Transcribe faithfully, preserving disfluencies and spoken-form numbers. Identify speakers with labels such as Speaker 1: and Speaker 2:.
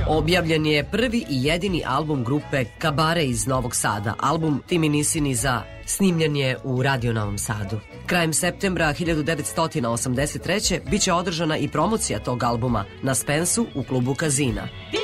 Speaker 1: Objavljen je prvi i jedini album grupe Kabare iz Novog Sada. Album Ti mi nisi ni za snimljen je u Radio Novom Sadu. Krajem septembra hiljadu devetsto osamdeset treće biće održana i promocija tog albuma na Spensu u klubu Kazina.